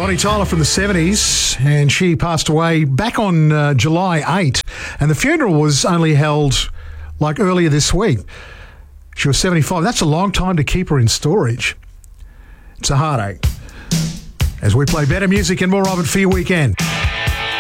Bonnie Tyler from the 70s, and she passed away back on July 8, and the funeral was only held like earlier this week. She was 75. That's a long time to keep her in storage. It's a heartache. As we play better music and more of it for your weekend.